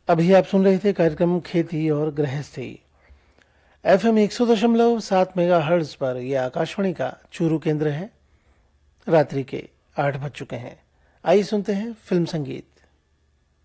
अभी आप सुन रहे थे कार्यक्रम खेती और गृहस्थी। FM 100.7 मेगाहर्ट्ज पर यह आकाशवाणी का चूरू केंद्र है। रात्रि के 8 बज चुके हैं। आइए सुनते हैं फिल्म संगीत।